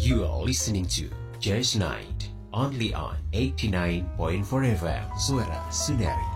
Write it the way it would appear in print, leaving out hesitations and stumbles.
You are listening to Jazz Night, only on 89.4 FM, Suara Sundari.